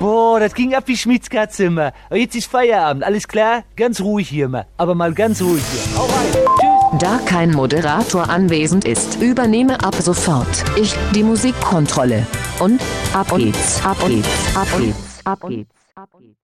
Boah, das ging ab wie Schmitzkatze immer. Aber jetzt ist Feierabend, alles klar? Ganz ruhig hier mal. Aber mal ganz ruhig hier. Hau rein. Tschüss. Da kein Moderator anwesend ist, übernehme ab sofort ich die Musikkontrolle. Und ab geht's, ab geht's, ab geht's, ab geht's, ab geht's.